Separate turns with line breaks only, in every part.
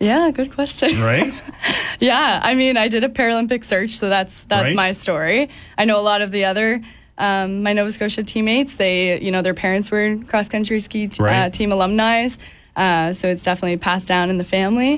Yeah, good question.
Right?
Yeah, I mean, I did a Paralympic search, so that's
Right.
my story. I know a lot of the other my Nova Scotia teammates. They, their parents were cross country ski
Right.
team alumni, so it's definitely passed down in the family.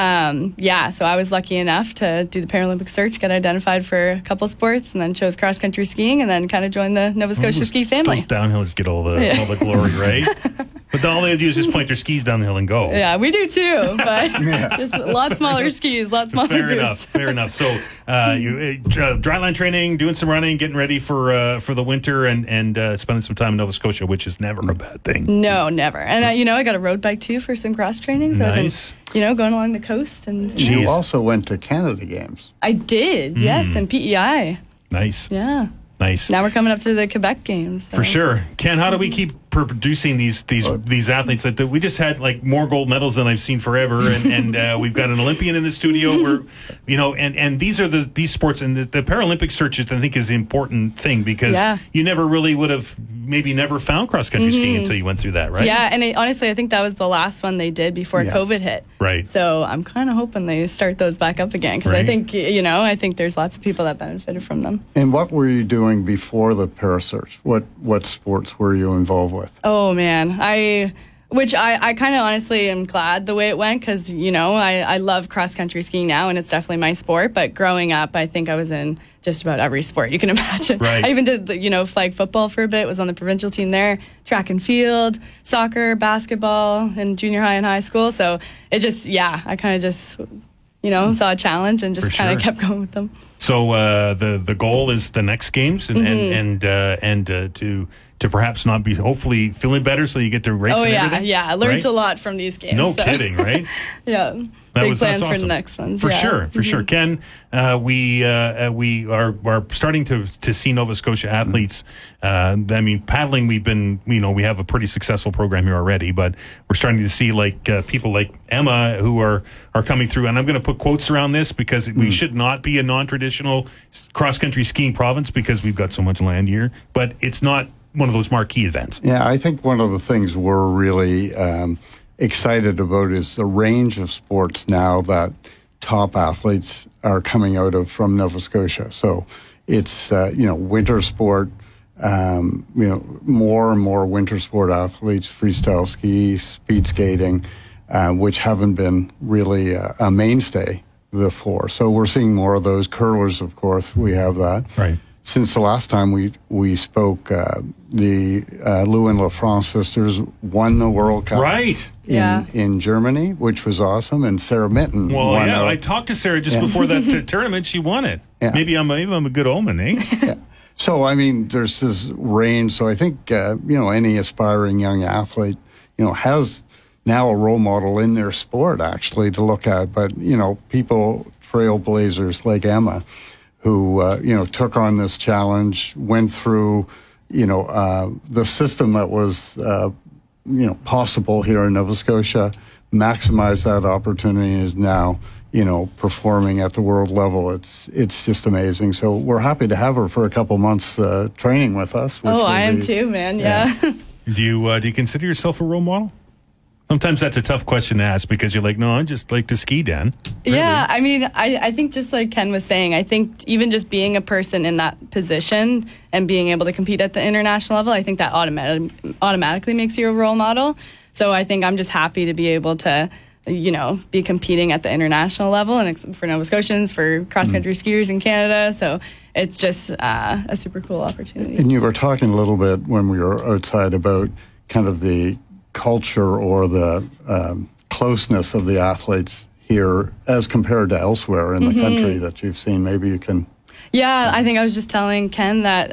So I was lucky enough to do the Paralympic search, get identified for a couple sports, and then chose cross country skiing, and then kind of joined the Nova Scotia ski family.
Those downhillers get all the glory, right? But all they do is just point their skis down the hill and go.
Yeah, we do too, but just a lot smaller skis, a lot smaller boots.
Fair enough. So you dryland training, doing some running, getting ready for the winter, and spending some time in Nova Scotia, which is never a bad thing.
No, never. And I got a road bike too for some cross training. So
Nice.
I've been, going along the coast. And
Jeez.
You also went to Canada Games.
I did, yes, and PEI.
Nice.
Yeah.
Nice.
Now we're coming up to the Quebec Games. So.
For sure. Ken, how do we keep producing these athletes? That we just had like more gold medals than I've seen forever, and we've got an Olympian in the studio. Where and these are these sports, and the Paralympic search, I think, is an important thing because you never really would have never found cross country skiing until you went through that, right?
Yeah, and honestly, I think that was the last one they did before COVID hit.
Right.
So I'm kind of hoping they start those back up again because I think I think there's lots of people that benefited from them.
And what were you doing before the Parasearch? What sports were you involved with?
Oh man, I kind of honestly am glad the way it went because I love cross country skiing now and it's definitely my sport. But growing up, I think I was in just about every sport you can imagine.
Right.
I even did flag football for a bit. Was on the provincial team there. Track and field, soccer, basketball in junior high and high school. So it just I kind of just saw a challenge and just kind of kept going with them.
So the goal is the next games and to perhaps not be hopefully feeling better so you get to race.
Oh
and
yeah,
everything,
yeah. I learned
right?
a lot from these games.
No kidding, right?
Yeah. Big plans for the next ones.
For sure. Ken, we are starting to see Nova Scotia athletes. Paddling, we have a pretty successful program here already, but we're starting to see people like Emma who are coming through. And I'm going to put quotes around this because we should not be a non-traditional cross-country skiing province because we've got so much land here, but it's not one of those marquee events.
Yeah, I think one of the things we're really excited about is the range of sports now that top athletes are coming out of from Nova Scotia. So it's winter sport, more and more winter sport athletes, freestyle ski, speed skating, which haven't been really a mainstay before. So we're seeing more of those. Curlers, of course, we have that.
Right.
Since the last time we spoke, the Lewin LaFrance sisters won the World Cup in Germany, which was awesome, and Sarah Mitten won.
I talked to Sarah just before that tournament. She won it. Yeah. Maybe I'm a good omen, eh?
Yeah. So, there's this range. So I think, any aspiring young athlete, has now a role model in their sport, actually, to look at. But, people, trailblazers like Emma, who, took on this challenge, went through, the system that was, possible here in Nova Scotia, maximized that opportunity, and is now, performing at the world level. It's just amazing. So we're happy to have her for a couple months training with us.
I am too, man. Yeah.
Do you consider yourself a role model? Sometimes that's a tough question to ask because you're like, no, I just like to ski, Dan. Really?
Yeah, I think just like Ken was saying, I think even just being a person in that position and being able to compete at the international level, I think that automatically makes you a role model. So I think I'm just happy to be able to, be competing at the international level and for Nova Scotians, for cross-country skiers in Canada. So it's just a super cool opportunity.
And you were talking a little bit when we were outside about kind of the culture or the closeness of the athletes here as compared to elsewhere in the country that you've seen. Maybe you can...
Yeah, I think I was just telling Ken that,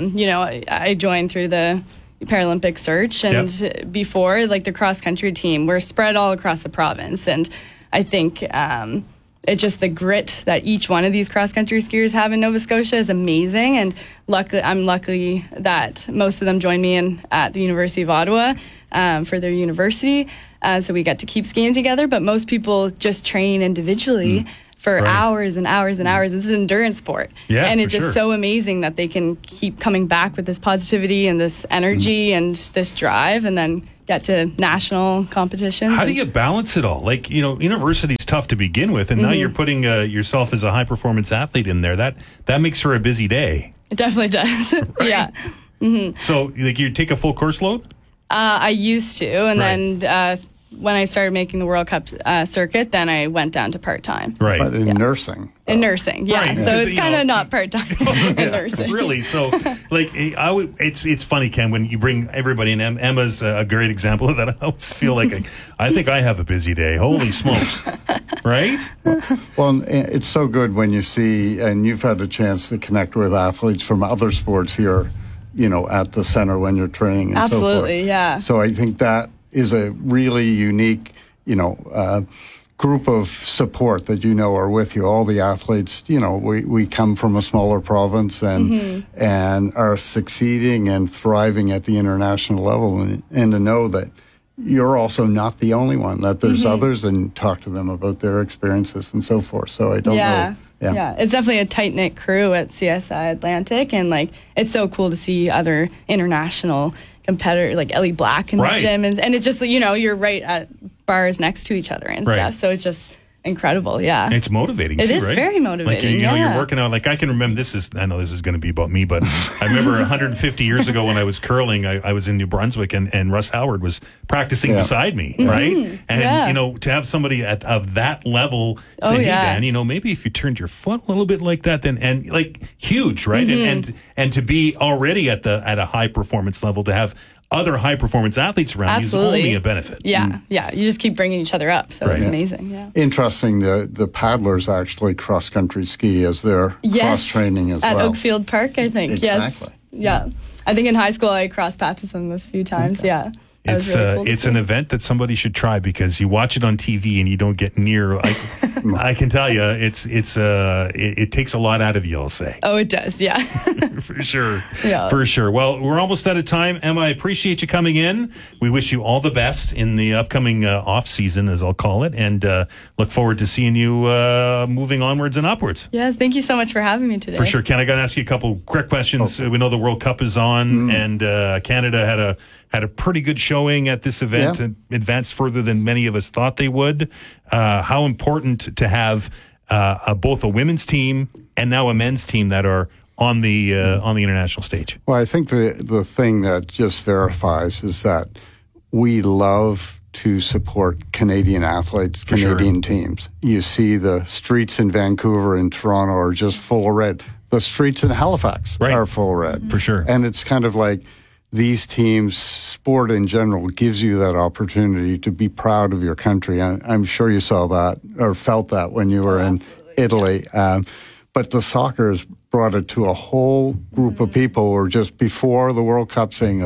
I joined through the Paralympic search and before, the cross-country team, we're spread all across the province. And I think it's just the grit that each one of these cross-country skiers have in Nova Scotia is amazing. And I'm lucky that most of them joined me at the University of Ottawa for their university. So we get to keep skiing together. But most people just train individually for hours and hours and hours. This is an endurance sport.
Yeah,
and it's just so amazing that they can keep coming back with this positivity and this energy and this drive and then get to national competitions.
How do you balance it all? Like, university's tough to begin with, and now you're putting yourself as a high-performance athlete in there. That makes for a busy day.
It definitely does.
Right?
Yeah.
So, like, you take a full course load?
I used to, and then when I started making the World Cup circuit, then I went down to part-time.
Right.
But in nursing.
In nursing, yeah.
Right.
So it's kind of not part-time in nursing.
Really? So, like, it's funny, Ken, when you bring everybody in. Emma's a great example of that. I always feel like I think I have a busy day. Holy smokes. Right?
Well, it's so good when you see, and you've had a chance to connect with athletes from other sports here, at the center when you're training and so forth.
Absolutely, yeah.
So I think that is a really unique, group of support that are with you. All the athletes, we come from a smaller province and are succeeding and thriving at the international level, and to know that you're also not the only one, that there's others, and talk to them about their experiences and so forth. So I don't know.
Yeah, it's definitely a tight-knit crew at CSI Atlantic, and it's so cool to see other international competitors like Ellie Black in the gym, and it's just you're right at bars next to each other and stuff, so it's just incredible. Yeah,
it's motivating.
It
too,
is
right?
very motivating.
Like, you're working out. Like, I can remember I know this is going to be about me, but I remember 150 years ago when I was curling, I was in New Brunswick, and Russ Howard was practicing beside me, right? And to have somebody of that level say, "Hey, Dan, maybe if you turned your foot a little bit like that, then," and like, huge, right? And to be already at a high performance level, to have other high-performance athletes around you is only a benefit.
Yeah, yeah. You just keep bringing each other up, so it's amazing. Yeah.
Interesting, the paddlers actually cross-country ski as their cross-training as well.
At Oakfield Park, I think.
Exactly.
Yes. Yeah. I think in high school I crossed paths with them a few times, yeah.
It's really cool it's an event that somebody should try, because you watch it on TV and you don't get near. I can tell you, it takes a lot out of you, I'll say.
Oh, it does, yeah.
For sure.
Yeah.
For sure. Well, we're almost out of time. Emma, I appreciate you coming in. We wish you all the best in the upcoming off season, as I'll call it, and look forward to seeing you moving onwards and upwards.
Yes, thank you so much for having me today.
For sure. Ken, I got to ask you a couple quick questions. We know the World Cup is on, and Canada had a pretty good showing at this event and advanced further than many of us thought they would. How important to have both a women's team and now a men's team that are on the international stage? Well,
I think the thing that just verifies is that we love to support Canadian athletes, Canadian teams. You see the streets in Vancouver and Toronto are just full of red. The streets in Halifax are full of red.
For sure.
And it's kind of like, these teams, sport in general, gives you that opportunity to be proud of your country. I'm sure you saw that or felt that when you were in Italy. But the soccer has brought it to a whole group of people who were just before the World Cup saying,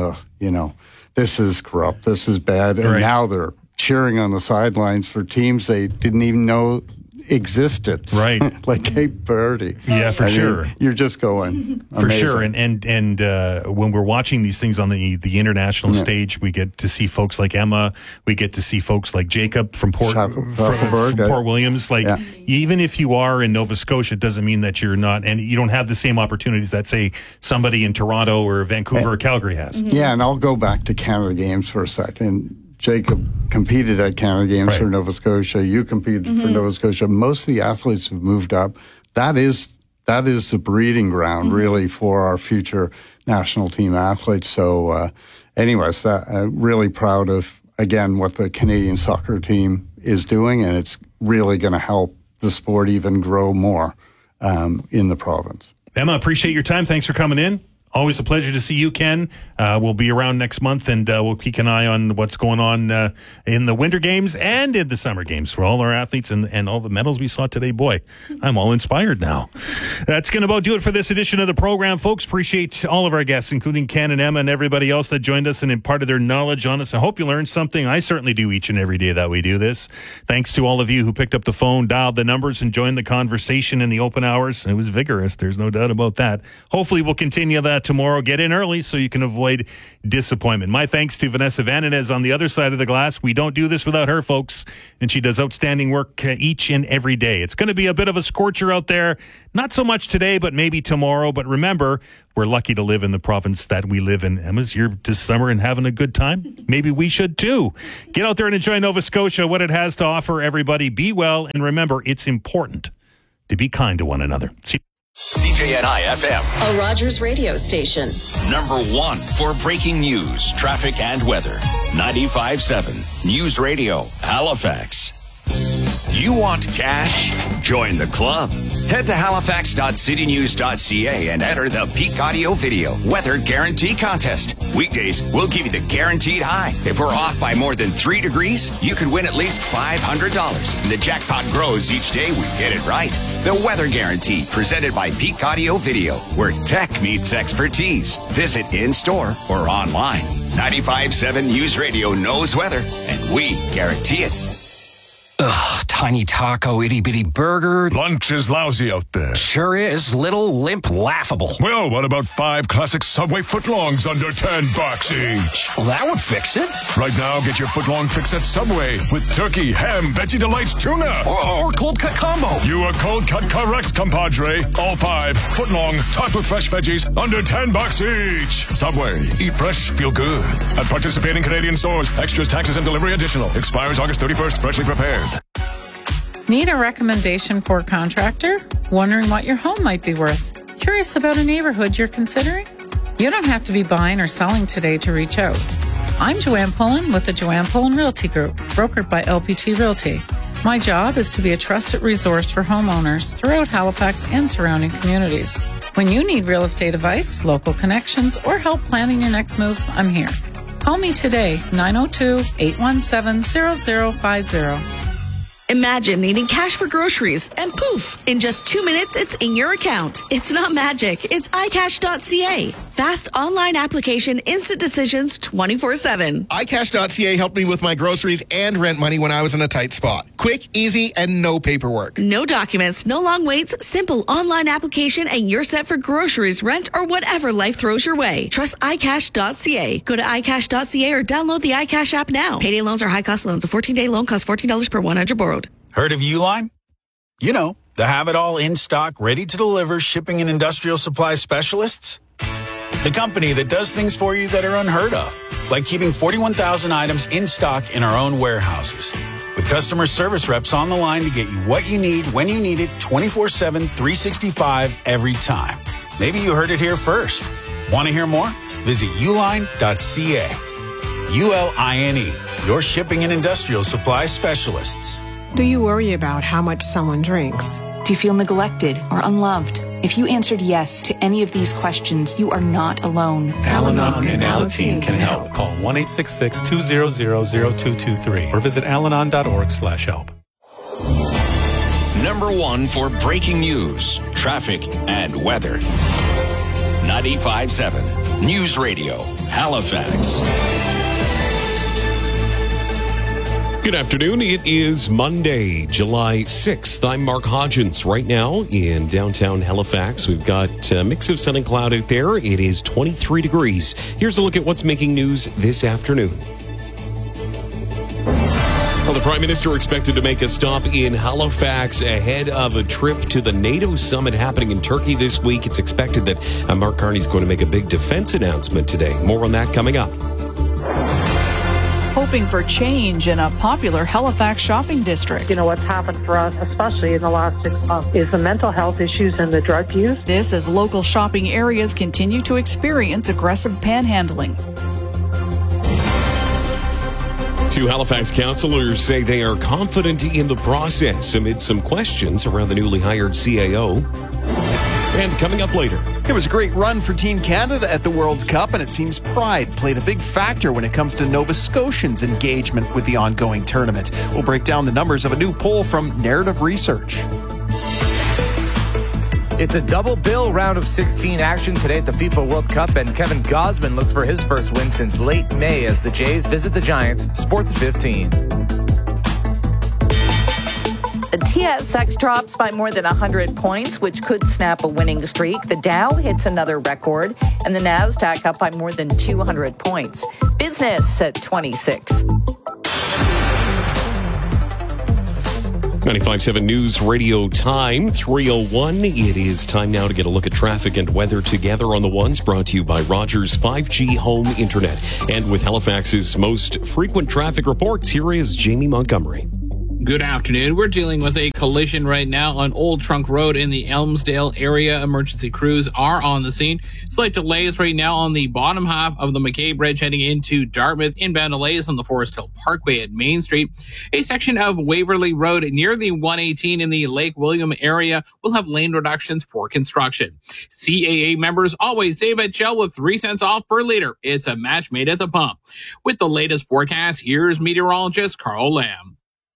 this is corrupt, this is bad. And now they're cheering on the sidelines for teams they didn't even know existed,
right?
Like Cape Verde.
Yeah, for sure.
You're just going
for sure. And when we're watching these things on the international stage, we get to see folks like Emma. We get to see folks like Jacob from Port Williams. Like, even if you are in Nova Scotia, it doesn't mean that you're not, and you don't have the same opportunities that, say, somebody in Toronto or Vancouver or Calgary has.
Yeah, and I'll go back to Canada Games for a second. Jacob competed at Canada Games for Nova Scotia. You competed for Nova Scotia. Most of the athletes have moved up. That is the breeding ground, really, for our future national team athletes. So, anyways, really proud of, again, what the Canadian soccer team is doing, and it's really going to help the sport even grow more in the province.
Emma, appreciate your time. Thanks for coming in. Always a pleasure to see you, Ken. We'll be around next month, and we'll keep an eye on what's going on in the Winter Games and in the Summer Games for all our athletes and all the medals we saw today. Boy, I'm all inspired now. That's going to about do it for this edition of the program, folks. Appreciate all of our guests, including Ken and Emma and everybody else that joined us and imparted their knowledge on us. I hope you learned something. I certainly do each and every day that we do this. Thanks to all of you who picked up the phone, dialed the numbers, and joined the conversation in the open hours. It was vigorous. There's no doubt about that. Hopefully we'll continue that tomorrow. Get in early so you can avoid disappointment. My thanks to Vanessa Vananez on the other side of the glass. We don't do this without her, folks, and she does outstanding work each and every day. It's going to be a bit of a scorcher out there. Not so much today, but maybe tomorrow. But remember, we're lucky to live in the province that we live in. Emma's, you're this summer and having a good time? Maybe we should too. Get out there and enjoy Nova Scotia, what it has to offer, everybody. Be well, and remember, it's important to be kind to one another.
CJNI FM,
a Rogers radio station.
number 1 for breaking news, traffic, and weather. 95.7 News Radio, Halifax. You want cash? Join the club. Head to halifax.citynews.ca and enter the Peak Audio Video Weather Guarantee Contest. Weekdays, we'll give you the guaranteed high. If we're off by more than 3 degrees, you could win at least $500. The jackpot grows each day we get it right. The Weather Guarantee, presented by Peak Audio Video, where tech meets expertise. Visit in-store or online. 95.7 News Radio knows weather, and we guarantee it.
Ugh, tiny taco, itty-bitty burger.
Lunch is lousy out there.
Sure is. Little, limp, laughable.
Well, what about 5 classic Subway footlongs under $10 each?
Well, that would fix it.
Right now, get your footlong fix at Subway with turkey, ham, Veggie Delights, tuna.
Or cold cut combo.
You are cold cut correct, compadre. All 5 footlong, topped with fresh veggies, under $10 each. Subway. Eat fresh, feel good. At participating Canadian stores. Extras, taxes, and delivery additional. Expires August 31st. Freshly prepared.
Need a recommendation for a contractor? Wondering what your home might be worth? Curious about a neighborhood you're considering? You don't have to be buying or selling today to reach out. I'm Joanne Pullen with the Joanne Pullen Realty Group, brokered by LPT Realty. My job is to be a trusted resource for homeowners throughout Halifax and surrounding communities. When you need real estate advice, local connections, or help planning your next move, I'm here. Call me today, 902-817-0050.
Imagine needing cash for groceries and poof, in just 2 minutes, it's in your account. It's not magic. It's iCash.ca. Fast online application, instant decisions 24/7.
iCash.ca helped me with my groceries and rent money when I was in a tight spot. Quick, easy, and no paperwork.
No documents, no long waits, simple online application, and you're set for groceries, rent, or whatever life throws your way. Trust iCash.ca. Go to iCash.ca or download the iCash app now. Payday loans are high-cost loans. A 14-day loan costs $14 per 100 borrowed.
Heard of Uline? You know, the have-it-all in-stock, ready-to-deliver shipping and industrial supply specialists. The company that does things for you that are unheard of, like keeping 41,000 items in stock in our own warehouses. With customer service reps on the line to get you what you need, when you need it, 24/7, 365, every time. Maybe you heard it here first. Want to hear more? Visit uline.ca. ULINE, your shipping and industrial supply specialists.
Do you worry about how much someone drinks?
Do you feel neglected or unloved? If you answered yes to any of these questions, you are not alone.
Al-Anon and Alateen can help. Call 1-866-200-0223 or visit alanon.org/help.
Number 1 for breaking news, traffic, and weather. 95.7 News Radio, Halifax.
Good afternoon. It is Monday, July 6th. I'm Mark Hodgins. Right now in downtown Halifax, we've got a mix of sun and cloud out there. It is 23 degrees. Here's a look at what's making news this afternoon. Well, the Prime Minister expected to make a stop in Halifax ahead of a trip to the NATO summit happening in Turkey this week. It's expected that Mark Carney's going to make a big defense announcement today. More on that coming up.
Hoping for change in a popular Halifax shopping district.
You know, what's happened for us, especially in the last 6 months, is the mental health issues and the drug use.
This as local shopping areas continue to experience aggressive panhandling.
2 Halifax councillors say they are confident in the process amid some questions around the newly hired CAO. And coming up later.
It was a great run for Team Canada at the World Cup, and it seems pride played a big factor when it comes to Nova Scotians' engagement with the ongoing tournament. We'll break down the numbers of a new poll from Narrative Research.
It's a double bill round of 16 action today at the FIFA World Cup, and Kevin Gosman looks for his first win since late May as the Jays visit the Giants. Sports at 15.
The TSX drops by more than 100 points, which could snap a winning streak. The Dow hits another record, and the Nasdaq up by more than 200 points. Business at 26.
95.7 News Radio time, 3:01. It is time now to get a look at traffic and weather together on the ones, brought to you by Rogers 5G Home Internet. And with Halifax's most frequent traffic reports, here is Jamie Montgomery.
Good afternoon. We're dealing with a collision right now on Old Trunk Road in the Elmsdale area. Emergency crews are on the scene. Slight delays right now on the bottom half of the McKay Bridge heading into Dartmouth. Inbound delays on the Forest Hill Parkway at Main Street. A section of Waverley Road near the 118 in the Lake William area will have lane reductions for construction. CAA members always save at Shell with 3 cents off per liter. It's a match made at the pump. With the latest forecast, here's meteorologist Carl Lamb.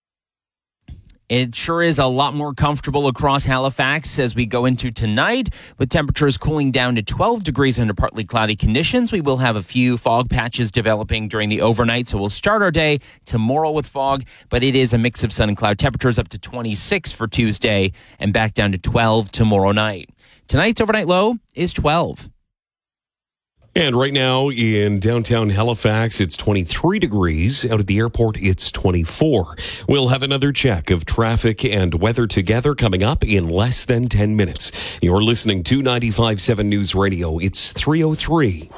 It sure is a lot more comfortable across Halifax as we go into tonight, with temperatures cooling down to 12 degrees under partly cloudy conditions. We will have a few fog patches developing during the overnight, so we'll start our day tomorrow with fog, but it is a mix of sun and cloud. Temperatures up to 26 for Tuesday and back down to 12 tomorrow night. Tonight's overnight low is 12.
And right now in downtown Halifax, it's 23 degrees. Out at the airport, it's 24. We'll have another check of traffic and weather together coming up in less than 10 minutes. You're listening to 95.7 News Radio. It's 3:03.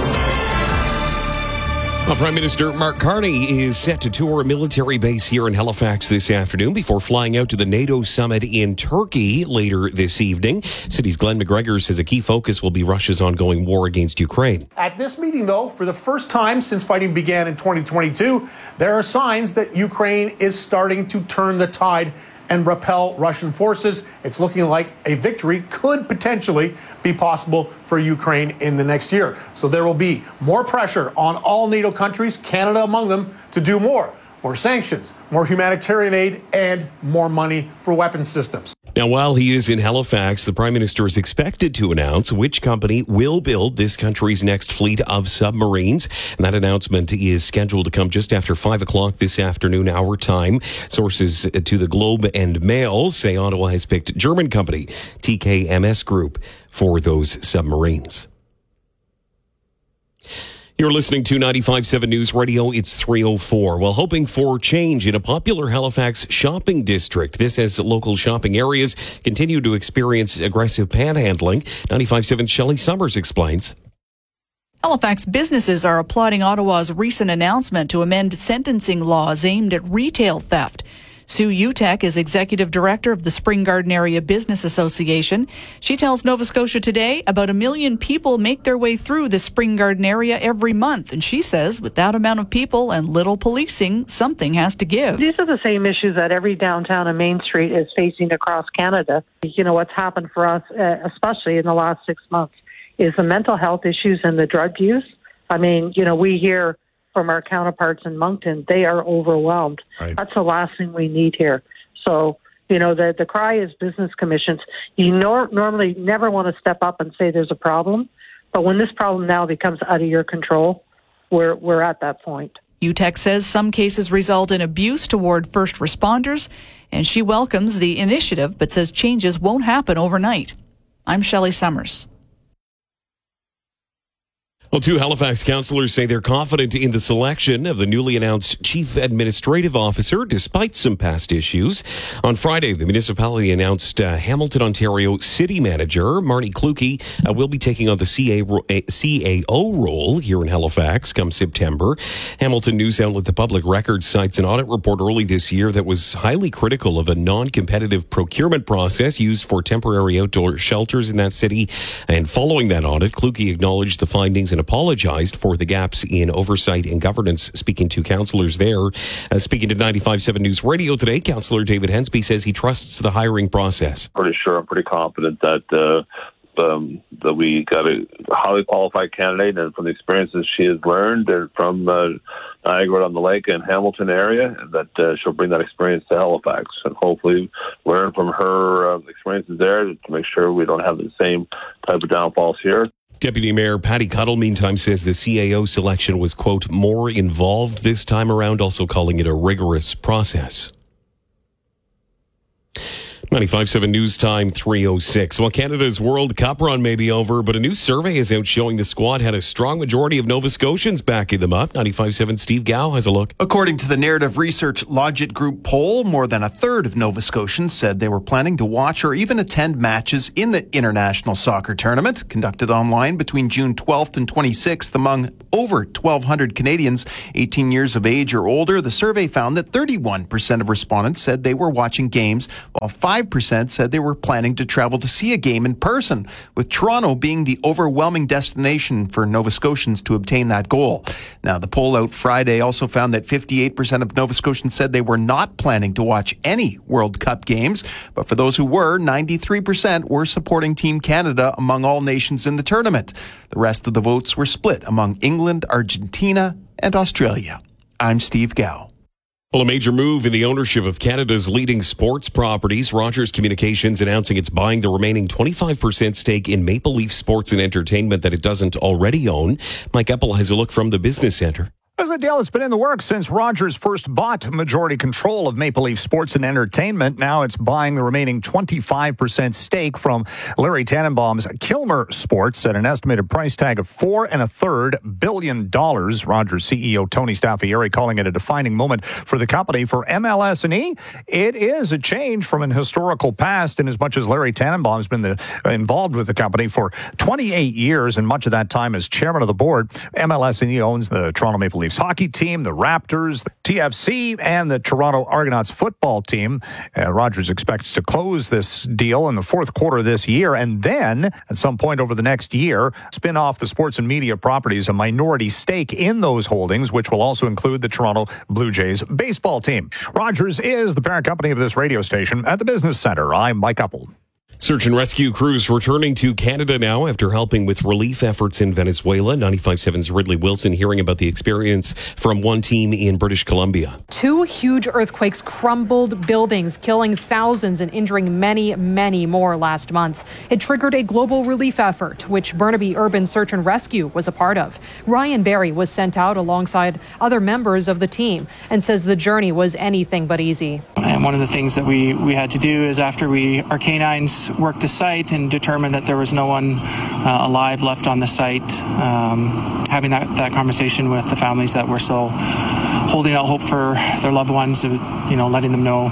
Prime Minister Mark Carney is set to tour a military base here in Halifax this afternoon before flying out to the NATO summit in Turkey later this evening. City's Glenn McGregor says a key focus will be Russia's ongoing war against Ukraine.
At this meeting, though, for the first time since fighting began in 2022, there are signs that Ukraine is starting to turn the tide and repel Russian forces. It's looking like a victory could potentially be possible for Ukraine in the next year. So there will be more pressure on all NATO countries, Canada among them, to do more. More sanctions, more humanitarian aid, and more money for weapons systems.
Now, while he is in Halifax, the Prime Minister is expected to announce which company will build this country's next fleet of submarines. And that announcement is scheduled to come just after 5 o'clock this afternoon, our time. Sources to the Globe and Mail say Ottawa has picked German company TKMS Group for those submarines. You're listening to 95.7 News Radio. It's 3:04. Well, hoping for change in a popular Halifax shopping district. This as local shopping areas continue to experience aggressive panhandling. 95.7 Shelley Summers explains.
Halifax businesses are applauding Ottawa's recent announcement to amend sentencing laws aimed at retail theft. Sue Utek is executive director of the Spring Garden Area Business Association. She tells Nova Scotia Today about 1 million people make their way through the Spring Garden area every month. And she says with that amount of people and little policing, something has to give.
These are the same issues that every downtown and Main Street is facing across Canada. You know, what's happened for us, especially in the last 6 months, is the mental health issues and the drug use. I mean, you know, we hear from our counterparts in Moncton, they are overwhelmed. Right. That's the last thing we need here. So, you know, the cry is business commissions. You normally never want to step up and say there's a problem, but when this problem now becomes out of your control, we're at that point.
Utek says some cases result in abuse toward first responders, and she welcomes the initiative, but says changes won't happen overnight. I'm Shelley Summers.
Well, 2 Halifax councillors say they're confident in the selection of the newly announced Chief Administrative Officer, despite some past issues. On Friday, the municipality announced Hamilton, Ontario City Manager Marnie Kluge will be taking on the CAO role here in Halifax come September. Hamilton news outlet The Public Record cites an audit report early this year that was highly critical of a non-competitive procurement process used for temporary outdoor shelters in that city. And following that audit, Kluge acknowledged the findings and apologized for the gaps in oversight and governance, speaking to councillors there. Speaking to 95.7 News Radio today, Councillor David Hensby says he trusts the hiring process.
I'm pretty confident that we got a highly qualified candidate, and from the experiences she has learned from Niagara-on-the-Lake and Hamilton area, that she'll bring that experience to Halifax and hopefully learn from her experiences there to make sure we don't have the same type of downfalls here.
Deputy Mayor Patty Cuddle, meantime, says the CAO selection was, quote, more involved this time around, also calling it a rigorous process. 95.7 News Time 3:06. Well, Canada's World Cup run may be over, but a new survey is out showing the squad had a strong majority of Nova Scotians backing them up. 95.7 Steve Gow has a look.
According to the Narrative Research Logit Group poll, more than a third of Nova Scotians said they were planning to watch or even attend matches in the International Soccer Tournament, conducted online between June 12th and 26th among over 1,200 Canadians 18 years of age or older. The survey found that 31% of respondents said they were watching games, while 5% said they were planning to travel to see a game in person, with Toronto being the overwhelming destination for Nova Scotians to obtain that goal. Now, the poll out Friday also found that 58% of Nova Scotians said they were not planning to watch any World Cup games, but for those who were, 93% were supporting Team Canada among all nations in the tournament. The rest of the votes were split among England, Argentina, and Australia. I'm Steve Gow.
Well, a major move in the ownership of Canada's leading sports properties. Rogers Communications announcing it's buying the remaining 25% stake in Maple Leaf Sports and Entertainment that it doesn't already own. Mike Eppel has a look from the Business Center.
There's a deal that's been in the works since Rogers first bought majority control of Maple Leaf Sports and Entertainment. Now it's buying the remaining 25% stake from Larry Tannenbaum's Kilmer Sports at an estimated price tag of $4.33 billion. Rogers CEO Tony Staffieri calling it a defining moment for the company. For MLS&E, it is a change from an historical past in as much as Larry Tannenbaum's been involved with the company for 28 years, and much of that time as chairman of the board. MLS&E owns the Toronto Maple Leafs hockey team, the Raptors, the TFC, and the Toronto Argonauts football team. Rogers expects to close this deal in the fourth quarter of this year, and then at some point over the next year, spin off the sports and media properties, a minority stake in those holdings, which will also include the Toronto Blue Jays baseball team. Rogers is the parent company of this radio station. At the Business Center, I'm Mike Uppel.
Search and rescue crews returning to Canada now after helping with relief efforts in Venezuela. 95.7's Ridley Wilson hearing about the experience from one team in British Columbia.
2 huge earthquakes crumbled buildings, killing thousands and injuring many, many more last month. It triggered a global relief effort, which Burnaby Urban Search and Rescue was a part of. Ryan Barry was sent out alongside other members of the team and says the journey was anything but easy.
And one of the things that we had to do is after our canines worked the site and determined that there was no one alive left on the site, having that conversation with the families that were still holding out hope for their loved ones, letting them know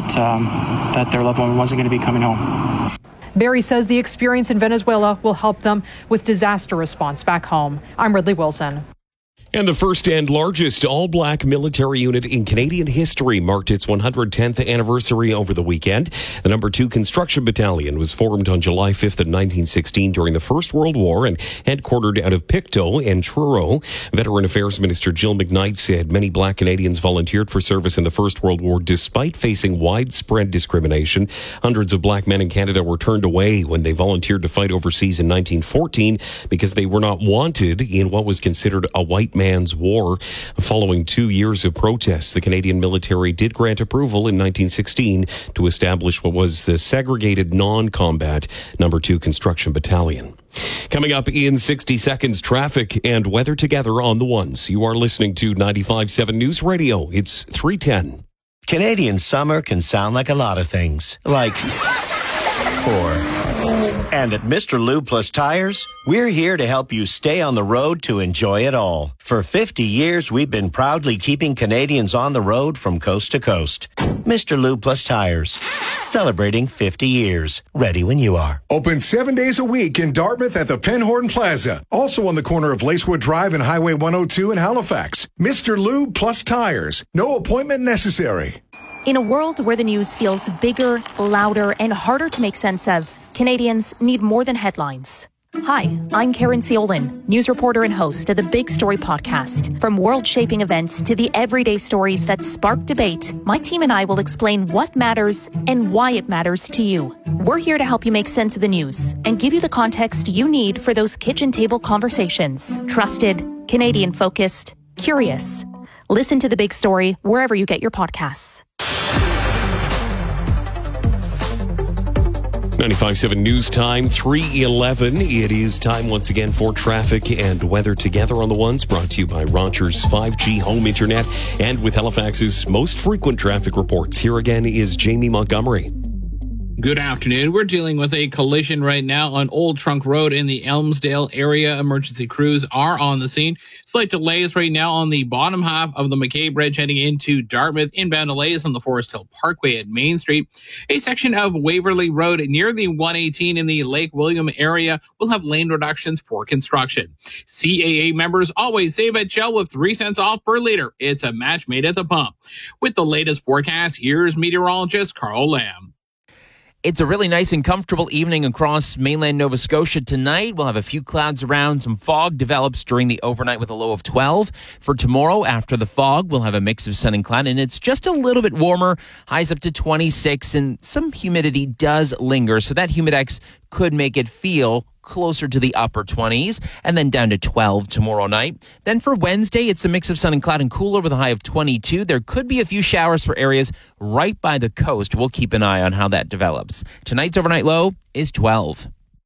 that their loved one wasn't going to be coming home.
Barry says the experience in Venezuela will help them with disaster response back home. I'm Ridley Wilson.
And the first and largest all-black military unit in Canadian history marked its 110th anniversary over the weekend. The No. 2 Construction Battalion was formed on July 5th of 1916 during the First World War and headquartered out of Pictou and Truro. Veteran Affairs Minister Jill McKnight said many black Canadians volunteered for service in the First World War despite facing widespread discrimination. Hundreds of black men in Canada were turned away when they volunteered to fight overseas in 1914 because they were not wanted in what was considered a white man's war. Following 2 years of protests, the Canadian military did grant approval in 1916 to establish what was the segregated non-combat No. 2 Construction Battalion. Coming up in 60 seconds, traffic and weather together on the ones. You are listening to 95.7 News Radio. It's 3:10.
Canadian summer can sound like a lot of things. And at Mr. Lube Plus Tires, we're here to help you stay on the road to enjoy it all. For 50 years, we've been proudly keeping Canadians on the road from coast to coast. Mr. Lube Plus Tires, celebrating 50 years. Ready when you are.
Open 7 days a week in Dartmouth at the Penhorn Plaza. Also on the corner of Lacewood Drive and Highway 102 in Halifax. Mr. Lube Plus Tires. No appointment necessary.
In a world where the news feels bigger, louder, and harder to make sense of, Canadians need more than headlines. Hi, I'm Karen Ciolin, news reporter and host of the Big Story podcast. From world-shaping events to the everyday stories that spark debate, my team and I will explain what matters and why it matters to you. We're here to help you make sense of the news and give you the context you need for those kitchen table conversations. Trusted, Canadian-focused, curious. Listen to The Big Story wherever you get your podcasts.
95.7 News Time, 3:11. It is time once again for traffic and weather together on the ones, brought to you by Rogers 5G Home Internet and with Halifax's most frequent traffic reports. Here again is Jamie Montgomery.
Good afternoon. We're dealing with a collision right now on Old Trunk Road in the Elmsdale area. Emergency crews are on the scene. Slight delays right now on the bottom half of the McKay Bridge heading into Dartmouth. Inbound delays on the Forest Hill Parkway at Main Street. A section of Waverley Road near the 118 in the Lake William area will have lane reductions for construction. CAA members always save at Shell with 3 cents off per liter. It's a match made at the pump. With the latest forecast, here's meteorologist Carl Lamb.
It's a really nice and comfortable evening across mainland Nova Scotia tonight. We'll have a few clouds around. Some fog develops during the overnight with a low of 12. For tomorrow, after the fog, we'll have a mix of sun and cloud, and it's just a little bit warmer. Highs up to 26, and some humidity does linger, so that humidex could make it feel closer to the upper 20s, and then down to 12 tomorrow night. Then for Wednesday, it's a mix of sun and cloud and cooler with a high of 22. There could be a few showers for areas right by the coast. We'll keep an eye on how that develops. Tonight's overnight low is 12.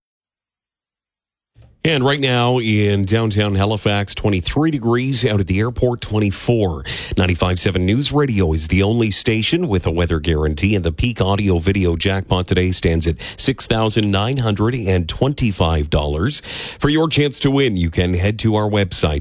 And right now in downtown Halifax, 23 degrees, out at the airport, 24. 95.7 News Radio is the only station with a weather guarantee, and the peak audio video jackpot today stands at $6,925. For your chance to win, you can head to our website,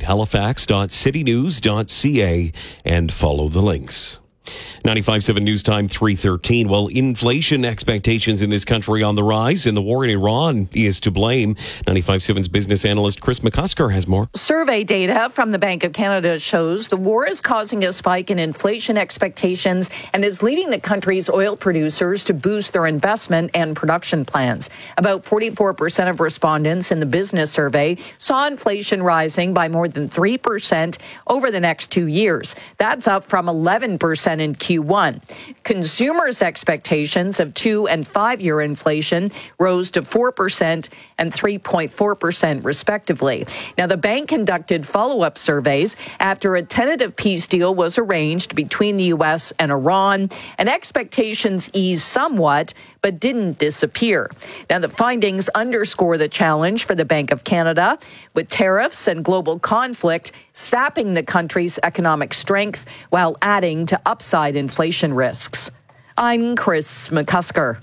halifax.citynews.ca, and follow the links. 95.7 News Time 3:13. Well, inflation expectations in this country on the rise, and the war in Iran is to blame. 95.7's business analyst Chris McCusker has more.
Survey data from the Bank of Canada shows the war is causing a spike in inflation expectations and is leading the country's oil producers to boost their investment and production plans. About 44% of respondents in the business survey saw inflation rising by more than 3% over the next 2 years. That's up from 11% in Q1. Consumers' expectations of 2- and 5-year inflation rose to 4% and 3.4% respectively. Now, the bank conducted follow-up surveys after a tentative peace deal was arranged between the U.S. and Iran, and expectations eased somewhat, but didn't disappear. Now, the findings underscore the challenge for the Bank of Canada, with tariffs and global conflict sapping the country's economic strength while adding to upside inflation risks. I'm Chris McCusker.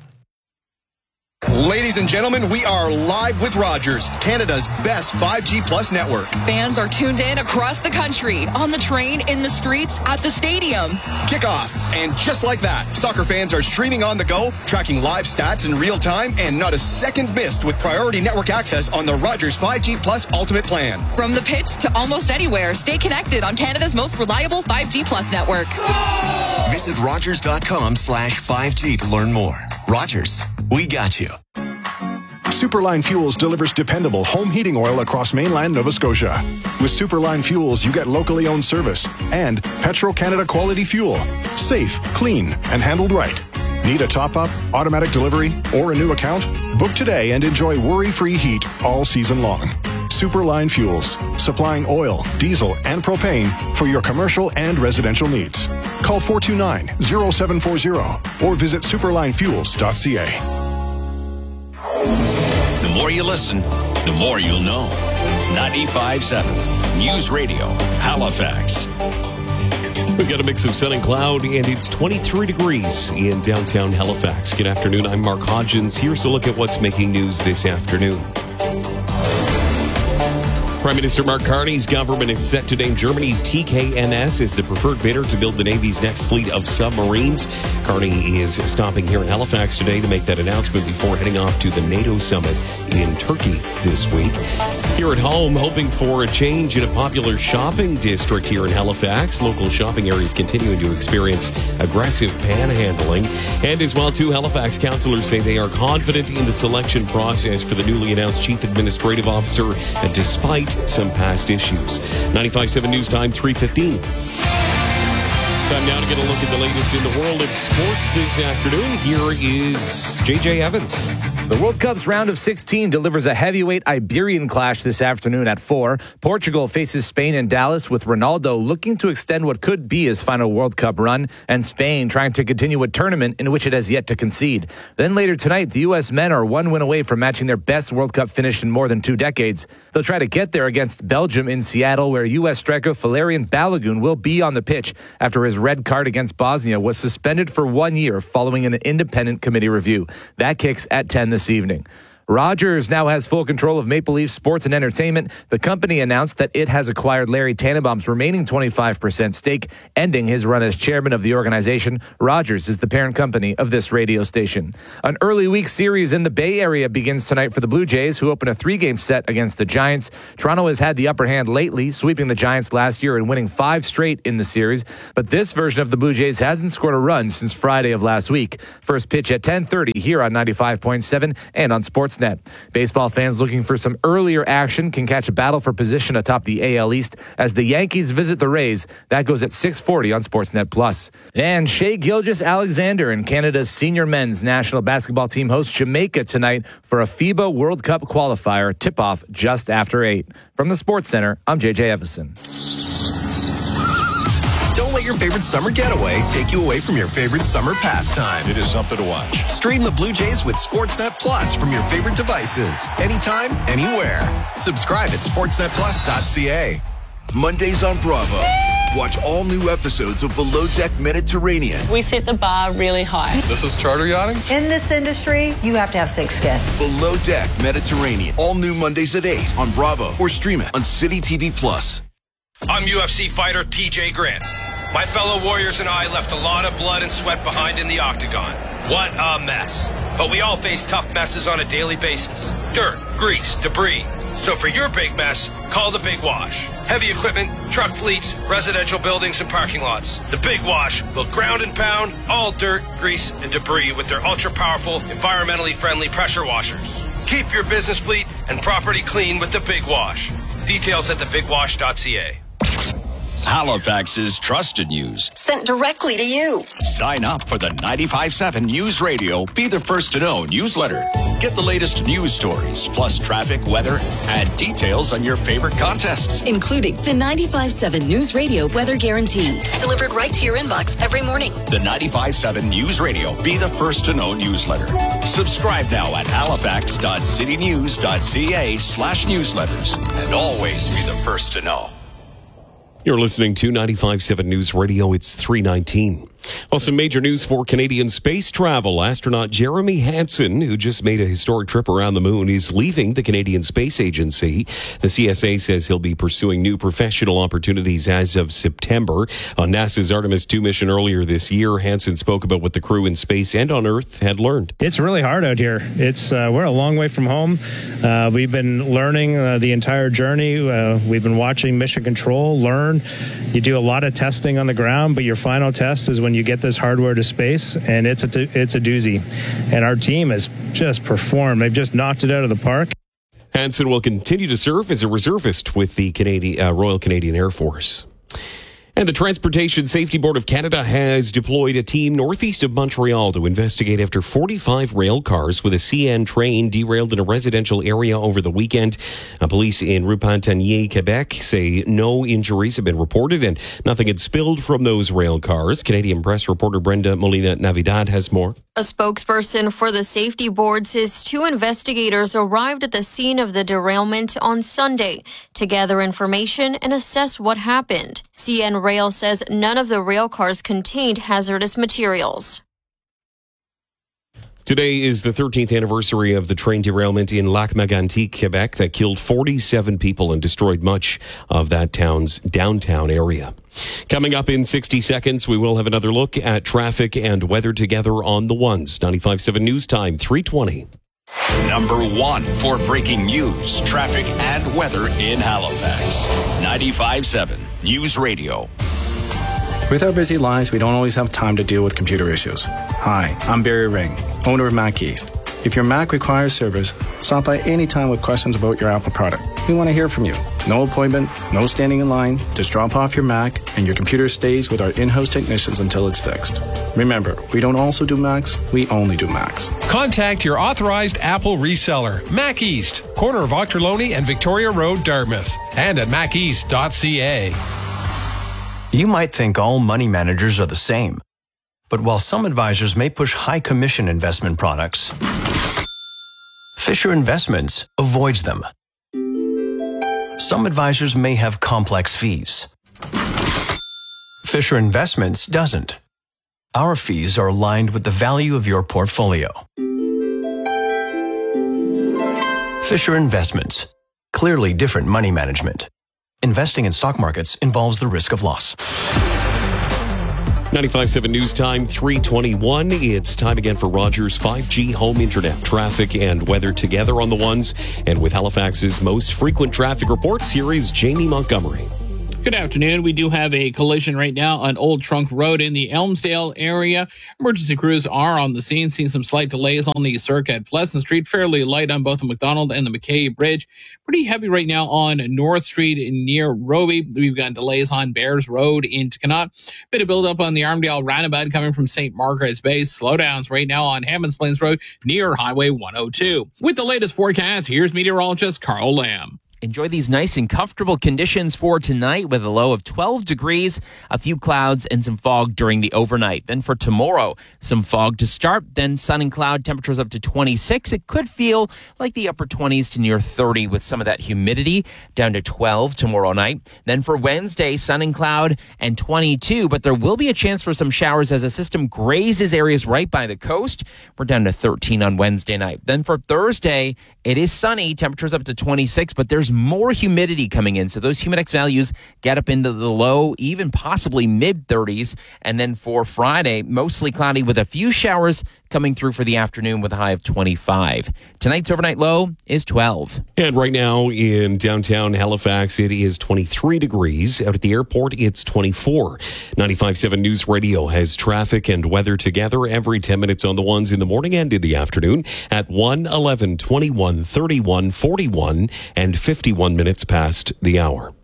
Ladies and gentlemen, we are live with Rogers, Canada's best 5G Plus network.
Fans are tuned in across the country, on the train, in the streets, at the stadium.
Kickoff, and just like that, soccer fans are streaming on the go, tracking live stats in real time, and not a second missed with priority network access on the Rogers 5G Plus Ultimate Plan.
From the pitch to almost anywhere, stay connected on Canada's most reliable 5G Plus network.
Visit Rogers.com/5G to learn more. Rogers, we got you.
Superline Fuels delivers dependable home heating oil across mainland Nova Scotia. With Superline Fuels, you get locally owned service and Petro-Canada quality fuel. Safe, clean, and handled right. Need a top-up, automatic delivery, or a new account? Book today and enjoy worry-free heat all season long. Superline Fuels, supplying oil, diesel, and propane for your commercial and residential needs. Call 429-0740 or visit superlinefuels.ca.
The more you listen, the more you'll know. 95.7 News Radio, Halifax.
We've got a mix of sun and cloud, and it's 23 degrees in downtown Halifax. Good afternoon. I'm Mark Hodgins. Here's a look at what's making news this afternoon. Prime Minister Mark Carney's government is set to name Germany's TKNS as the preferred bidder to build the Navy's next fleet of submarines. Carney is stopping here in Halifax today to make that announcement before heading off to the NATO summit in Turkey this week. Here at home, hoping for a change in a popular shopping district here in Halifax. Local shopping areas continuing to experience aggressive panhandling. And as well, too, Halifax councillors say they are confident in the selection process for the newly announced Chief Administrative Officer, despite some past issues. 95.7 News Time 3:15. Time now to get a look at the latest in the world of sports this afternoon. Here is J.J. Evans.
The World Cup's round of 16 delivers a heavyweight Iberian clash this afternoon at 4. Portugal faces Spain in Dallas, with Ronaldo looking to extend what could be his final World Cup run, and Spain trying to continue a tournament in which it has yet to concede. Then later tonight, the U.S. men are one win away from matching their best World Cup finish in more than 2 decades. They'll try to get there against Belgium in Seattle, where U.S. striker Valerian Balogun will be on the pitch after his red card against Bosnia was suspended for 1 year following an independent committee review. That kicks at 10 this evening. Rogers now has full control of Maple Leaf Sports and Entertainment. The company announced that it has acquired Larry Tannenbaum's remaining 25% stake, ending his run as chairman of the organization. Rogers is the parent company of this radio station. An early week series in the Bay Area begins tonight for the Blue Jays, who open a 3-game set against the Giants. Toronto has had the upper hand lately, sweeping the Giants last year and winning 5 straight in the series. But this version of the Blue Jays hasn't scored a run since Friday of last week. First pitch at 10:30 here on 95.7 and on Sportsnet. Baseball fans looking for some earlier action can catch a battle for position atop the AL East as the Yankees visit the Rays. That goes at 6:40 on Sportsnet Plus. And Shai Gilgeous-Alexander and Canada's senior men's national basketball team hosts Jamaica tonight for a FIBA World Cup qualifier. Tip-off just after 8. From the Sports Center, I'm JJ Evison.
Don't let your favorite summer getaway take you away from your favorite summer pastime.
It is something to watch.
Stream the Blue Jays with Sportsnet Plus from your favorite devices. Anytime, anywhere. Subscribe at sportsnetplus.ca.
Mondays on Bravo. Watch all new episodes of Below Deck Mediterranean.
We set the bar really high.
This is charter yachting?
In this industry, you have to have thick skin.
Below Deck Mediterranean. All new Mondays at 8 on Bravo or stream it on City TV Plus.
I'm UFC fighter TJ Grant. My fellow warriors and I left a lot of blood and sweat behind in the octagon. What a mess. But we all face tough messes on a daily basis. Dirt, grease, debris. So for your big mess, call the Big Wash. Heavy equipment, truck fleets, residential buildings, and parking lots. The Big Wash will ground and pound all dirt, grease, and debris with their ultra-powerful, environmentally friendly pressure washers. Keep your business fleet and property clean with the Big Wash. Details at thebigwash.ca.
Halifax's trusted news.
Sent directly to you.
Sign up for the 95.7 News Radio Be the First to Know newsletter. Get the latest news stories, plus traffic, weather, and details on your favorite contests.
Including the 95.7 News Radio Weather Guarantee. Delivered right to your inbox every morning.
The 95.7 News Radio Be the First to Know newsletter. Subscribe now at halifax.citynews.ca/newsletters. And always be the first to know.
You're listening to 95.7 News Radio. It's 3:19. Well, some major news for Canadian space travel. Astronaut Jeremy Hansen, who just made a historic trip around the moon, is leaving the Canadian Space Agency. The CSA says he'll be pursuing new professional opportunities as of September. On NASA's Artemis II mission earlier this year, Hansen spoke about what the crew in space and on Earth had learned.
It's really hard out here. We're a long way from home. We've been learning the entire journey. We've been watching Mission Control learn. You do a lot of testing on the ground, but your final test is when you get this hardware to space, and it's a doozy. And our team has just performed. They've just knocked it out of the park.
Hansen will continue to serve as a reservist with the Royal Canadian Air Force. And the Transportation Safety Board of Canada has deployed a team northeast of Montreal to investigate after 45 rail cars with a CN train derailed in a residential area over the weekend. Police in Repentigny, Quebec say no injuries have been reported and nothing had spilled from those rail cars. Canadian press reporter Brenda Molina-Navidad has more.
A spokesperson for the safety board says 2 investigators arrived at the scene of the derailment on Sunday to gather information and assess what happened. CN Rail says none of the rail cars contained hazardous materials.
Today is the 13th anniversary of the train derailment in Lac-Mégantic, Quebec, that killed 47 people and destroyed much of that town's downtown area. Coming up in 60 seconds, we will have another look at traffic and weather together on the ones. 95.7 News Time, 3:20.
Number 1 for breaking news, traffic, and weather in Halifax. 95.7 News Radio.
With our busy lives, we don't always have time to deal with computer issues. Hi, I'm Barry Ring, owner of Mac East. If your Mac requires service, stop by anytime with questions about your Apple product. We want to hear from you. No appointment, no standing in line. Just drop off your Mac and your computer stays with our in-house technicians until it's fixed. Remember, we don't also do Macs, we only do Macs.
Contact your authorized Apple reseller, Mac East, corner of Ochterlony and Victoria Road, Dartmouth, and at maceast.ca.
You might think all money managers are the same. But while some advisors may push high commission investment products, Fisher Investments avoids them. Some advisors may have complex fees. Fisher Investments doesn't. Our fees are aligned with the value of your portfolio. Fisher Investments. Clearly different money management. Investing in stock markets involves the risk of loss.
95.7 News Time, 3:21. It's time again for Rogers 5G home internet. Traffic and weather together on the ones. And with Halifax's most frequent traffic reports, here is Jamie Montgomery.
Good afternoon. We do have a collision right now on Old Trunk Road in the Elmsdale area. Emergency crews are on the scene, seeing some slight delays on the circuit at Pleasant Street, fairly light on both the McDonald and the McKay Bridge. Pretty heavy right now on North Street near Roby. We've got delays on Bears Road into Connaught. Bit of build-up on the Armdale roundabout coming from St. Margaret's Bay. Slowdowns right now on Hammonds Plains Road near Highway 102. With the latest forecast, here's meteorologist Carl Lamb.
Enjoy these nice and comfortable conditions for tonight with a low of 12 degrees, a few clouds, and some fog during the overnight. Then for tomorrow, some fog to start, then sun and cloud, temperatures up to 26. It could feel like the upper 20s to near 30 with some of that humidity, down to 12 tomorrow night. Then for Wednesday, sun and cloud and 22, but there will be a chance for some showers as a system grazes areas right by the coast. We're down to 13 on Wednesday night. Then for Thursday, it is sunny, temperatures up to 26, but there's more humidity coming in. So those humidex values get up into the low, even possibly mid-30s. And then for Friday, mostly cloudy with a few showers coming through for the afternoon with a high of 25. Tonight's overnight low is 12.
And right now in downtown Halifax, it is 23 degrees. Out at the airport, it's 24. 95.7 News Radio has traffic and weather together every 10 minutes on the ones in the morning and in the afternoon at 1, 11, 21, 31, 41, and 51 minutes past the hour.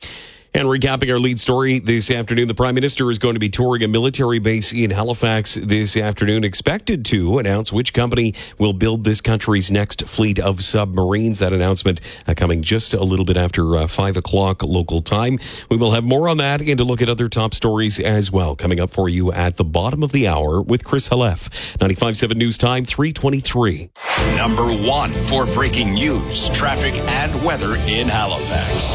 And recapping our lead story this afternoon, the Prime Minister is going to be touring a military base in Halifax this afternoon, expected to announce which company will build this country's next fleet of submarines. That announcement coming just a little bit after 5 o'clock local time. We will have more on that and to look at other top stories as well, coming up for you at the bottom of the hour with Chris Halef. 95.7 News Time, 3:23.
Number 1 for breaking news, traffic, and weather in Halifax.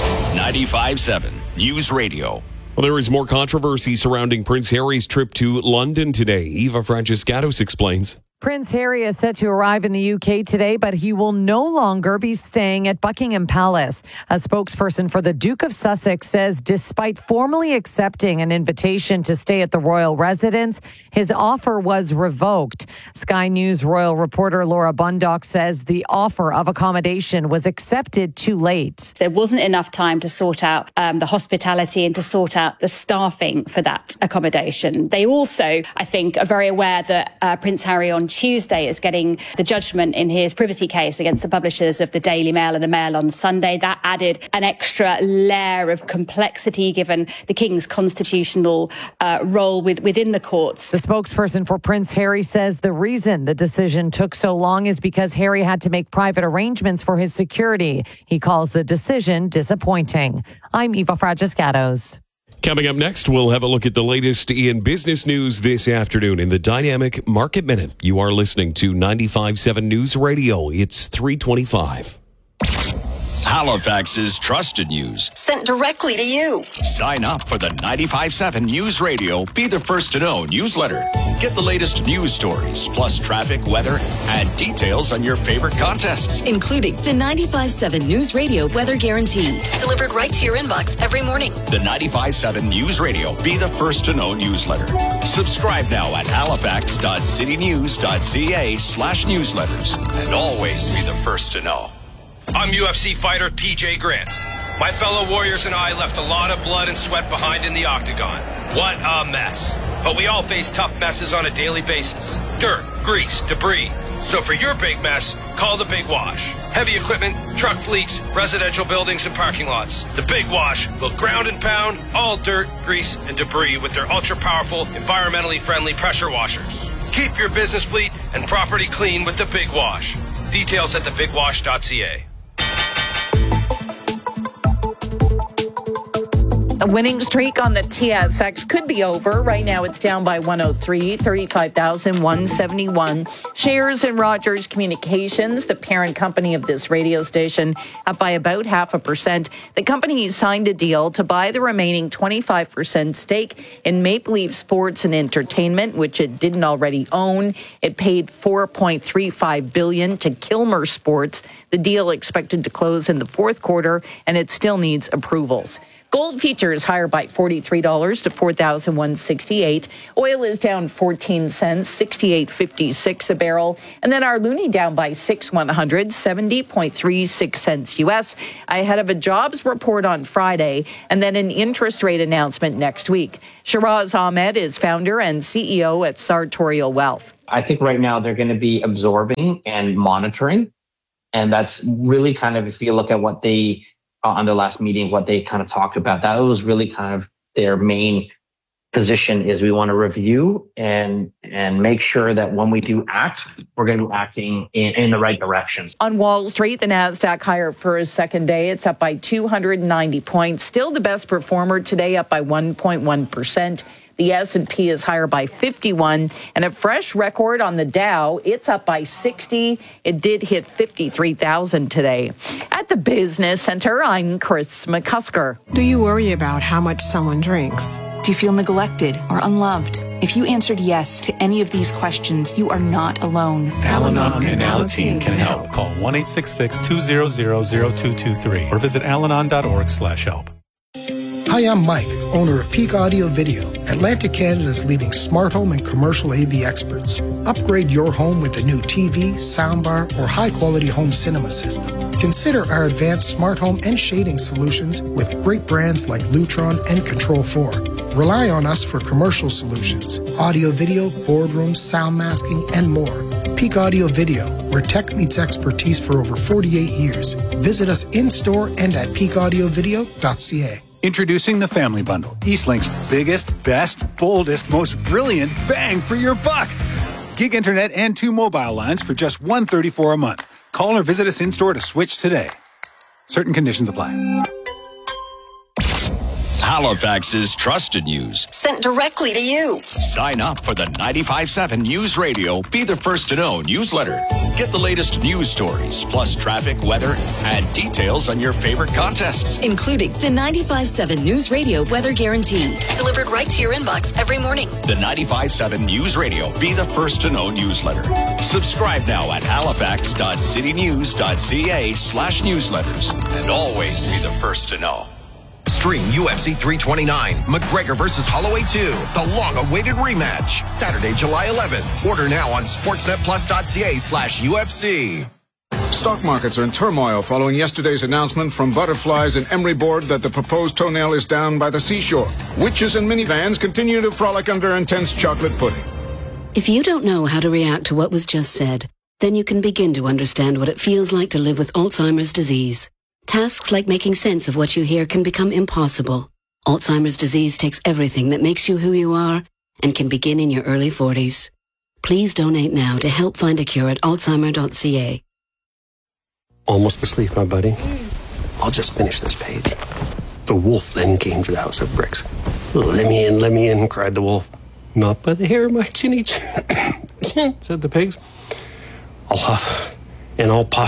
95.7 News Radio.
Well, there is more controversy surrounding Prince Harry's trip to London today. Eva Francescatos explains.
Prince Harry is set to arrive in the UK today, but he will no longer be staying at Buckingham Palace. A spokesperson for the Duke of Sussex says despite formally accepting an invitation to stay at the royal residence, his offer was revoked. Sky News royal reporter Laura Bundock says the offer of accommodation was accepted too late.
There wasn't enough time to sort out the hospitality and to sort out the staffing for that accommodation. They also, I think, are very aware that Prince Harry on Tuesday is getting the judgment in his privacy case against the publishers of the Daily Mail and the Mail on Sunday. That added an extra layer of complexity given the King's constitutional role within the courts.
The spokesperson for Prince Harry says the reason the decision took so long is because Harry had to make private arrangements for his security. He calls the decision disappointing. I'm Eva Francescatos.
Coming up next, we'll have a look at the latest in business news this afternoon in the Dynamic Market Minute. You are listening to 95.7 News Radio. It's 3:25.
Halifax's trusted news.
Sent directly to you.
Sign up for the 95.7 News Radio Be the First to Know newsletter. Get the latest news stories, plus traffic, weather, and details on your favorite contests.
Including the 95.7 News Radio Weather Guarantee. Delivered right to your inbox every morning.
The 95.7 News Radio Be the First to Know newsletter. Subscribe now at halifax.citynews.ca/newsletters. And always be the first to know.
I'm UFC fighter TJ Grant. My fellow warriors and I left a lot of blood and sweat behind in the octagon. What a mess. But we all face tough messes on a daily basis. dirt, grease, debris. So for your big mess, call the Big Wash. Heavy equipment, truck fleets, residential buildings, and parking lots. The Big Wash will ground and pound all dirt, grease, and debris with their ultra-powerful, environmentally friendly pressure washers. Keep your business fleet and property clean with the Big Wash. Details at thebigwash.ca.
A winning streak on the TSX could be over. Right now it's down by 103, 35,171. Shares in Rogers Communications, the parent company of this radio station, up by about 0.5%. The company signed a deal to buy the remaining 25% stake in Maple Leaf Sports and Entertainment, which it didn't already own. It paid $4.35 billion to Kilmer Sports. The deal expected to close in the fourth quarter, and it still needs approvals. Gold futures higher by $43 to $4,168. Oil is down 14 cents, $68.56 a barrel. And then our loonie down by 6/100, 70.36 cents U.S. ahead of a jobs report on Friday and then an interest rate announcement next week. Shiraz Ahmed is founder and CEO at Sartorial Wealth.
I think right now they're going to be absorbing and monitoring. And that's really kind of, if you look at what they on the last meeting, what they kind of talked about, that was really kind of their main position is we want to review and make sure that when we do act, we're going to be acting in the right directions. On Wall Street, the NASDAQ higher for a second day. It's up by 290 points. Still the best performer today, up by 1.1%. The S&P is higher by 51, and a fresh record on the Dow. It's up by 60. It did hit 53,000 today. At the Business Center, I'm Chris McCusker.
Do you worry about how much someone drinks?
Do you feel neglected or unloved? If you answered yes to any of these questions, you are not alone.
Al-Anon and Alateen can help. Call 1-866-200-0223 or visit alanon.org/help.
Hi, I'm Mike, owner of Peak Audio Video, Atlantic Canada's leading smart home and commercial AV experts. Upgrade your home with a new TV, soundbar, or high-quality home cinema system. Consider our advanced smart home and shading solutions with great brands like Lutron and Control4. Rely on us for commercial solutions, audio, video, boardrooms, sound masking, and more. Peak Audio Video, where tech meets expertise for over 48 years. Visit us in-store and at peakAudiovideo.ca.
Introducing the Family Bundle, Eastlink's biggest, best, boldest, most brilliant bang for your buck. Gig internet and 2 mobile lines for just $134 a month. Call or visit us in-store to switch today. Certain conditions apply.
Halifax's trusted news.
Sent directly to you.
Sign up for the 95.7 News Radio Be the First to Know newsletter. Get the latest news stories, plus traffic, weather, and details on your favorite contests.
Including the 95.7 News Radio Weather Guarantee. Delivered right to your inbox every morning.
The 95.7 News Radio Be the First to Know newsletter. Subscribe now at halifax.citynews.ca/newsletters. And always be the first to know.
Stream UFC 329, McGregor vs. Holloway 2, the long-awaited rematch. Saturday, July 11th. Order now on sportsnetplus.ca/UFC.
Stock markets are in turmoil following yesterday's announcement from Butterflies and Emery Board that the proposed toenail is down by the seashore. Witches and minivans continue to frolic under intense chocolate pudding.
If you don't know how to react to what was just said, then you can begin to understand what it feels like to live with Alzheimer's disease. Tasks like making sense of what you hear can become impossible. Alzheimer's disease takes everything that makes you who you are and can begin in your early 40s. Please donate now to help find a cure at alzheimer.ca.
Almost asleep, my buddy. I'll just finish this page. The wolf then came to the house of bricks. Let me in, cried the wolf. Not by the hair of my chinny chin, said the pigs. I'll huff and I'll puff.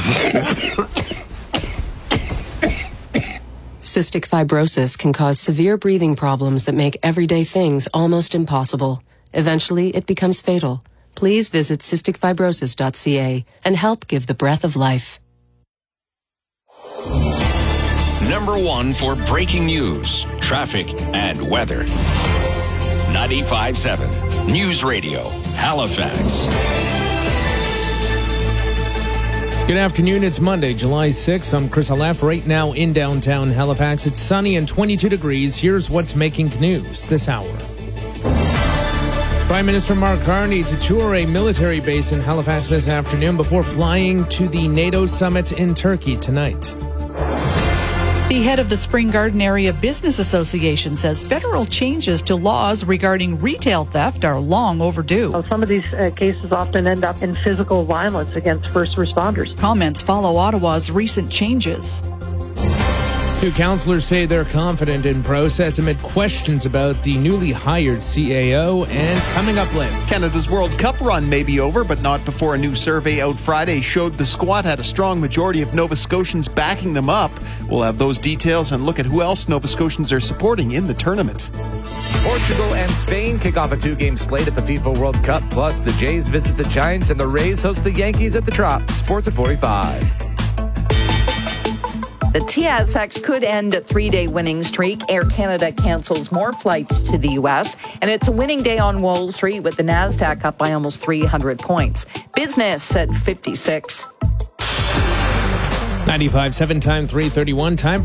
Cystic fibrosis can cause severe breathing problems that make everyday things almost impossible. Eventually, it becomes fatal. Please visit cysticfibrosis.ca and help give the breath of life.
Number 1 for breaking news, traffic, and weather. 95.7 News Radio, Halifax.
Good afternoon. It's Monday, July 6th. I'm Chris Alef. Right now in downtown Halifax, it's sunny and 22 degrees. Here's what's making news this hour. Prime Minister Mark Carney to tour a military base in Halifax this afternoon before flying to the NATO summit in Turkey tonight.
The head of the Spring Garden Area Business Association says federal changes to laws regarding retail theft are long overdue.
Some of these cases often end up in physical violence against first responders.
Comments follow Ottawa's recent changes.
Two councillors say they're confident in process amid questions about the newly hired CAO. And coming up later,
Canada's World Cup run may be over, but not before a new survey out Friday showed the squad had a strong majority of Nova Scotians backing them up. We'll have those details and look at who else Nova Scotians are supporting in the tournament.
Portugal and Spain kick off a two-game slate at the FIFA World Cup. Plus, the Jays visit the Giants and the Rays host the Yankees at the Trop. Sports at 45.
The TSX could end a 3-day winning streak. Air Canada cancels more flights to the U.S., and it's a winning day on Wall Street with the Nasdaq up by almost 300 points. Business at 56.
95.7 time 3:31. Time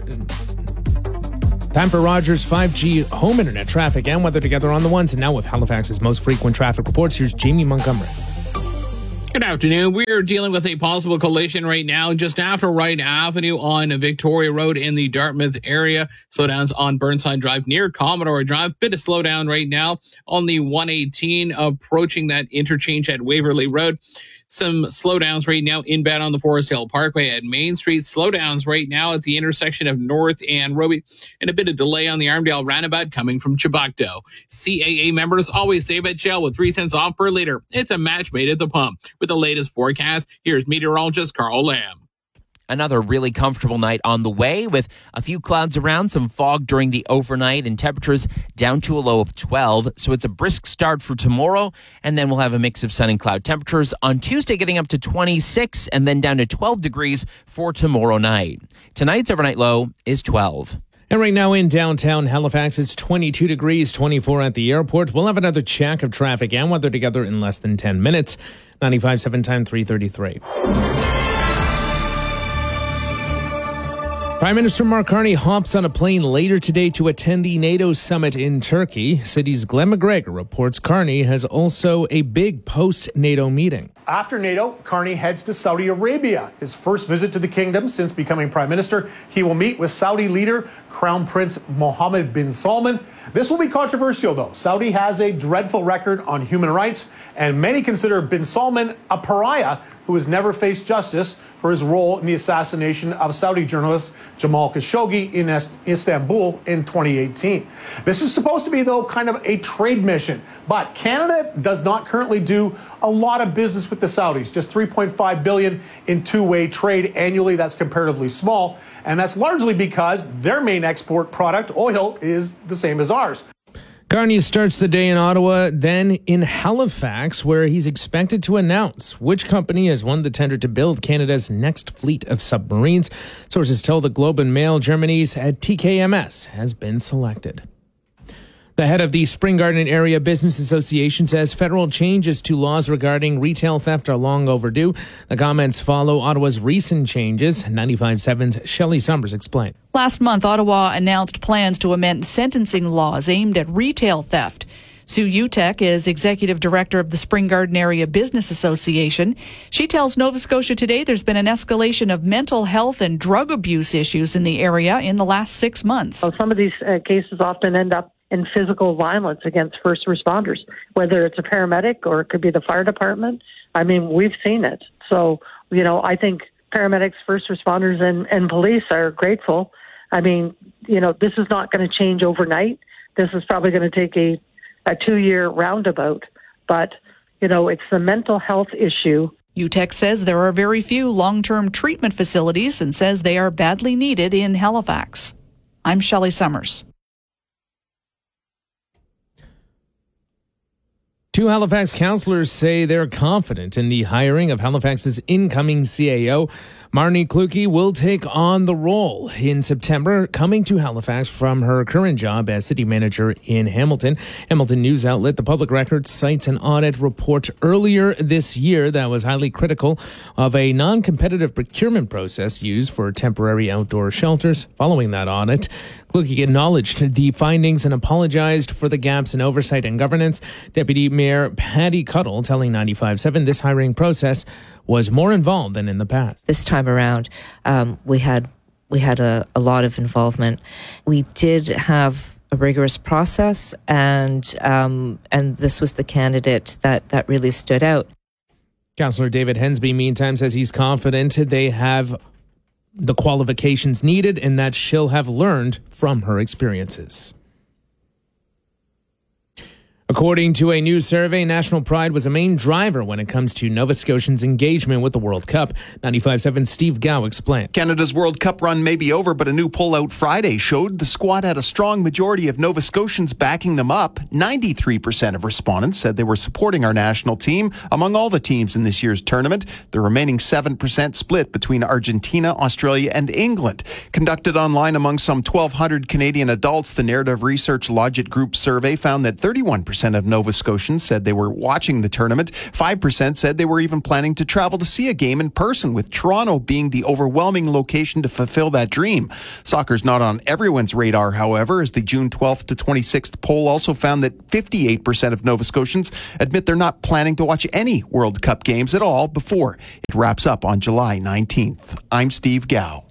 for Rogers 5G home internet traffic and weather together on the ones. And now with Halifax's most frequent traffic reports, here's Jamie Montgomery.
Good afternoon. We are dealing with a possible collision right now just after Wright Avenue on Victoria Road in the Dartmouth area. Slowdowns on Burnside Drive near Commodore Drive. Bit of slowdown right now on the 118 approaching that interchange at Waverley Road. Some slowdowns right now inbound on the Forest Hill Parkway at Main Street. Slowdowns right now at the intersection of North and Roby. And a bit of delay on the Armdale Roundabout coming from Chiboucto. CAA members always save at Shell with 3 cents off per liter. It's a match made at the pump. With the latest forecast, here's meteorologist Carl Lamb.
Another really comfortable night on the way with a few clouds around, some fog during the overnight, and temperatures down to a low of 12. So it's a brisk start for tomorrow, and then we'll have a mix of sun and cloud. Temperatures on Tuesday getting up to 26 and then down to 12 degrees for tomorrow night. Tonight's overnight low is 12.
And right now in downtown Halifax, it's 22 degrees, 24 at the airport. We'll have another check of traffic and weather together in less than 10 minutes. 95.7 time 3:33. Prime Minister Mark Carney hops on a plane later today to attend the NATO summit in Turkey. City's Glenn McGregor reports Carney has also a big post-NATO meeting.
After NATO, Carney heads to Saudi Arabia. His first visit to the kingdom since becoming prime minister. He will meet with Saudi leader Crown Prince Mohammed bin Salman. This will be controversial, though. Saudi has a dreadful record on human rights, and many consider bin Salman a pariah who has never faced justice for his role in the assassination of Saudi journalist Jamal Khashoggi in Istanbul in 2018. This is supposed to be, though, kind of a trade mission. But Canada does not currently do a lot of business with the Saudis, just $3.5 billion in two-way trade annually. That's comparatively small. And that's largely because their main export product, oil, is the same as ours.
Carney starts the day in Ottawa, then in Halifax, where he's expected to announce which company has won the tender to build Canada's next fleet of submarines. Sources tell the Globe and Mail Germany's TKMS has been selected. The head of the Spring Garden Area Business Association says federal changes to laws regarding retail theft are long overdue. The comments follow Ottawa's recent changes. 95.7's Shelley Summers explained.
Last month, Ottawa announced plans to amend sentencing laws aimed at retail theft. Sue Utek is executive director of the Spring Garden Area Business Association. She tells Nova Scotia Today there's been an escalation of mental health and drug abuse issues in the area in the last 6 months.
Some of these cases often end up in physical violence against first responders, whether it's a paramedic or it could be the fire department. I mean, we've seen it. So, I think paramedics, first responders, and police are grateful. I mean, this is not going to change overnight. This is probably going to take a 2-year roundabout. But, it's the mental health issue.
UTEC says there are very few long-term treatment facilities and says they are badly needed in Halifax. I'm Shelley Summers.
Two Halifax councillors say they're confident in the hiring of Halifax's incoming CAO. Marnie Kluge will take on the role in September, coming to Halifax from her current job as city manager in Hamilton. Hamilton news outlet The Public Record cites an audit report earlier this year that was highly critical of a non-competitive procurement process used for temporary outdoor shelters. Following that audit, Kluge acknowledged the findings and apologized for the gaps in oversight and governance. Deputy Mayor Patty Cuddle telling 95.7 this hiring process was more involved than in the past.
This time around, we had a lot of involvement. We did have a rigorous process, and this was the candidate that really stood out.
Councillor David Hensby, meantime, says he's confident they have the qualifications needed and that she'll have learned from her experiences. According to a new survey, national pride was a main driver when it comes to Nova Scotians' engagement with the World Cup. 95.7 Steve Gow explained.
Canada's World Cup run may be over, but a new poll out Friday showed the squad had a strong majority of Nova Scotians backing them up. 93% of respondents said they were supporting our national team among all the teams in this year's tournament. The remaining 7% split between Argentina, Australia, and England. Conducted online among some 1,200 Canadian adults, the Narrative Research Logit Group survey found that 31% of Nova Scotians said they were watching the tournament. 5% said they were even planning to travel to see a game in person, with Toronto being the overwhelming location to fulfill that dream. Soccer's not on everyone's radar, however, as the June 12th to 26th poll also found that 58% of Nova Scotians admit they're not planning to watch any World Cup games at all before it wraps up on July 19th. I'm Steve Gow.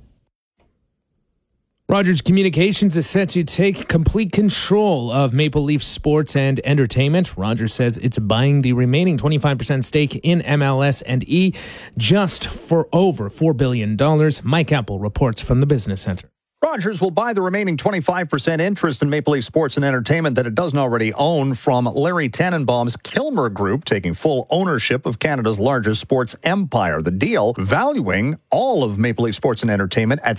Rogers Communications is set to take complete control of Maple Leaf Sports and Entertainment. Rogers says it's buying the remaining 25% stake in MLS and E just for over $4 billion. Mike Apple reports from the Business Center.
Rogers will buy the remaining 25% interest in Maple Leaf Sports and Entertainment that it doesn't already own from Larry Tannenbaum's Kilmer Group, taking full ownership of Canada's largest sports empire. The deal valuing all of Maple Leaf Sports and Entertainment at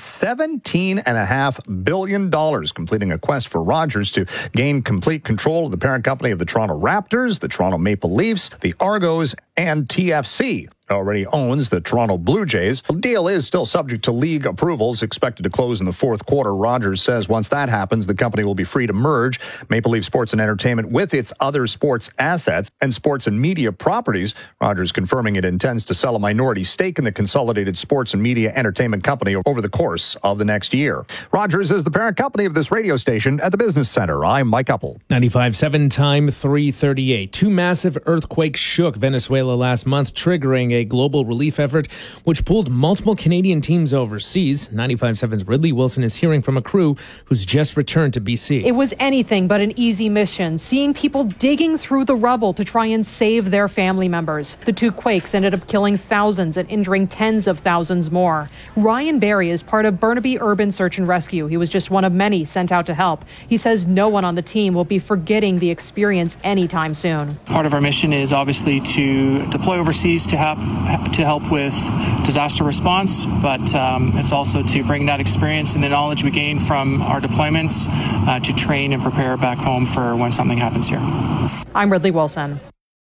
$17.5 billion, completing a quest for Rogers to gain complete control of the parent company of the Toronto Raptors, the Toronto Maple Leafs, the Argos, and TFC. Already owns the Toronto Blue Jays. The deal is still subject to league approvals, expected to close in the fourth quarter. Rogers says once that happens, the company will be free to merge Maple Leaf Sports and Entertainment with its other sports assets and sports and media properties. Rogers confirming it intends to sell a minority stake in the consolidated sports and media entertainment company over the course of the next year. Rogers is the parent company of this radio station at the Business Center. I'm Mike Uppel.
95.7 time 3:38. Two massive earthquakes shook Venezuela last month, triggering a global relief effort which pulled multiple Canadian teams overseas. 95.7's Ridley Wilson is hearing from a crew who's just returned to BC.
It was anything but an easy mission, seeing people digging through the rubble to try and save their family members. The two quakes ended up killing thousands and injuring tens of thousands more. Ryan Barry is part of Burnaby Urban Search and Rescue. He was just one of many sent out to help. He says no one on the team will be forgetting the experience anytime soon.
Part of our mission is obviously to deploy overseas to help with disaster response, but it's also to bring that experience and the knowledge we gain from our deployments to train and prepare back home for when something happens here.
I'm Ridley Wilson.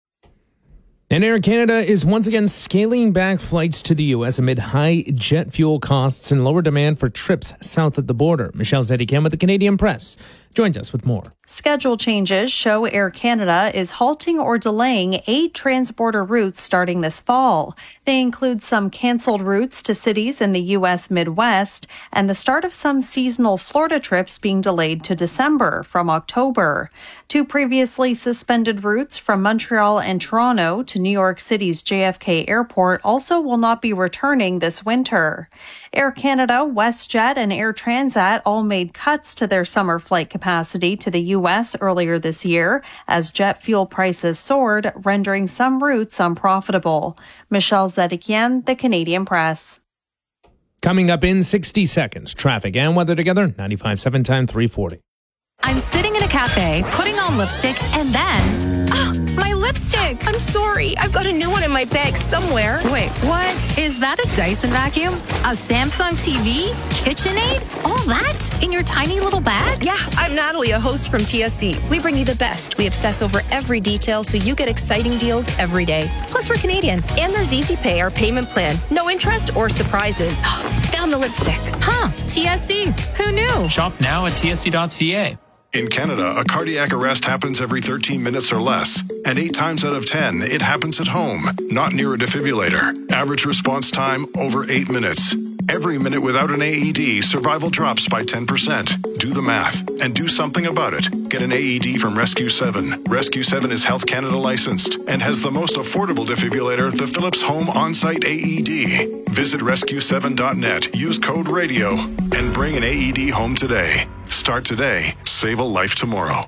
And Air Canada is once again scaling back flights to the U.S. amid high jet fuel costs and lower demand for trips south of the border. Michelle Zedikian with the Canadian Press joins us with more.
Schedule changes show Air Canada is halting or delaying 8 transborder routes starting this fall. They include some canceled routes to cities in the U.S. Midwest and the start of some seasonal Florida trips being delayed to December from October. 2 previously suspended routes from Montreal and Toronto to New York City's JFK Airport also will not be returning this winter. Air Canada, WestJet, and Air Transat all made cuts to their summer flight capacity to the U.S. earlier this year as jet fuel prices soared, rendering some routes unprofitable. Michelle Zedikian, the Canadian Press.
Coming up in 60 seconds, traffic and weather together, 95.7 time 3:40.
I'm sitting in a cafe, putting on lipstick, and then... my lipstick! I'm sorry. I've got a new one in my bag somewhere.
Wait, what? Is that a
Dyson vacuum, a Samsung TV, KitchenAid, all that in your tiny little bag?
Yeah, I'm Natalie, a host from TSC. We bring you the best. We obsess over every detail so you get exciting deals every day. Plus, we're Canadian. And there's Easy Pay, our payment plan. No interest or surprises. Found the lipstick.
Huh, TSC. Who knew?
Shop now at tsc.ca.
In Canada, a cardiac arrest happens every 13 minutes or less, and 8 times out of 10, it happens at home, not near a defibrillator. Average response time, over 8 minutes. Every minute without an AED, survival drops by 10%. Do the math and do something about it. Get an AED from Rescue 7. Rescue 7 is Health Canada licensed and has the most affordable defibrillator, the Philips Home On-Site AED. Visit rescue7.net, use code RADIO, and bring an AED home today. Start today. Save a life tomorrow.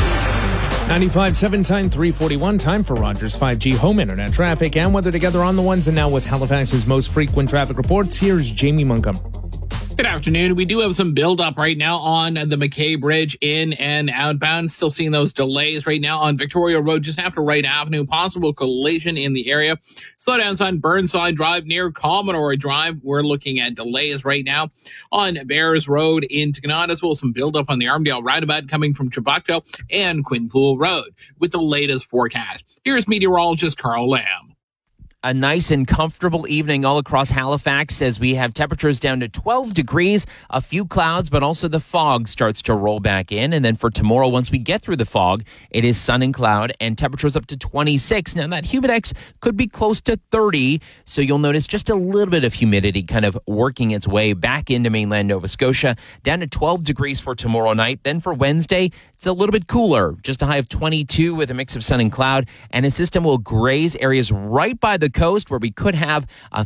95.7 time, 3:41. Time for Rogers 5G home internet traffic and weather together on the ones. And now with Halifax's most frequent traffic reports, here's Jamie Montgomery.
Good afternoon. We do have some buildup right now on the McKay Bridge in and outbound. Still seeing those delays right now on Victoria Road just after Wright Avenue. Possible collision in the area. Slowdowns on Burnside Drive near Commodore Drive. We're looking at delays right now on Bears Road in Tignaw, as well as some buildup on the Armdale roundabout coming from Chebucto and Quinpool Road with the latest forecast. Here's meteorologist Carl Lamb.
A nice and comfortable evening all across Halifax as we have temperatures down to 12 degrees, a few clouds, but also the fog starts to roll back in. And then for tomorrow, once we get through the fog, it is sun and cloud and temperatures up to 26. Now that humidex could be close to 30, so you'll notice just a little bit of humidity kind of working its way back into mainland Nova Scotia, down to 12 degrees for tomorrow night. Then for Wednesday, it's a little bit cooler, just a high of 22 with a mix of sun and cloud, and a system will graze areas right by the coast where we could have a